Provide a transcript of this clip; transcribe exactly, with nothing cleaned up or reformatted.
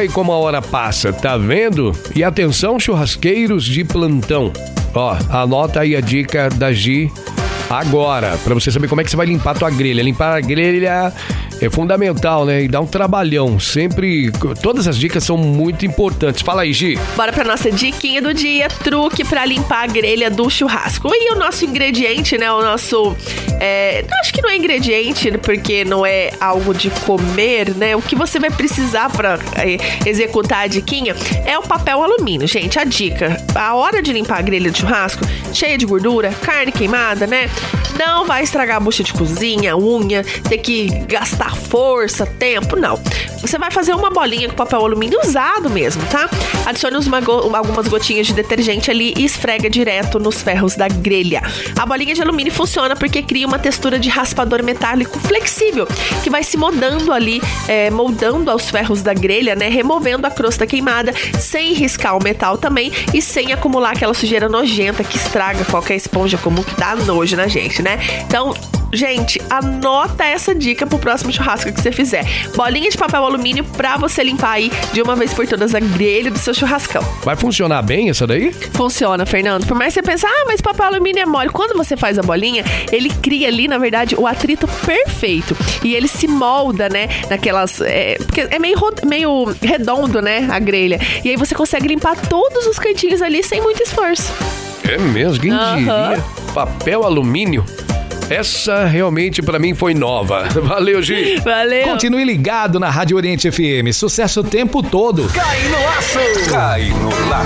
aí como a hora passa, tá vendo? E atenção, churrasqueiros de plantão. Ó, anota aí a dica da Gi agora, pra você saber como é que você vai limpar a tua grelha. Limpar a grelha é fundamental, né? E dá um trabalhão. Sempre, todas as dicas são muito importantes. Fala aí, Gi. Bora pra nossa diquinha do dia, truque pra limpar a grelha do churrasco. E o nosso ingrediente, né? O nosso... É, acho que não é ingrediente, porque não é algo de comer, né? O que você vai precisar pra é, executar a diquinha é o papel alumínio, gente. A dica, a hora de limpar a grelha de churrasco, cheia de gordura, carne queimada, né? Não vai estragar a bucha de cozinha, unha, ter que gastar força, tempo, não. Você vai fazer uma bolinha com papel alumínio usado mesmo, tá? Adicione uma go- algumas gotinhas de detergente ali e esfrega direto nos ferros da grelha. A bolinha de alumínio funciona porque cria uma textura de raspador metálico flexível, que vai se moldando ali, é, moldando aos ferros da grelha, né? Removendo a crosta queimada, sem riscar o metal também e sem acumular aquela sujeira nojenta que estraga qualquer esponja comum, que dá nojo na gente, né? Então, gente, anota essa dica pro próximo churrasco que você fizer. Bolinha de papel alumínio pra você limpar aí de uma vez por todas a grelha do seu churrascão. Vai funcionar bem essa daí? Funciona, Fernando. Por mais que você pense, ah, mas papel alumínio é mole. Quando você faz a bolinha, ele cria ali, na verdade, o atrito perfeito. E ele se molda, né, naquelas... É, porque é meio, meio redondo, né, a grelha. E aí você consegue limpar todos os cantinhos ali sem muito esforço. É mesmo, quem Uhum. diria? Papel alumínio. Essa realmente pra mim foi nova. Valeu, Gi. Valeu. Continue ligado na Rádio Oriente F M. Sucesso o tempo todo. Cai no laço. Cai no laço.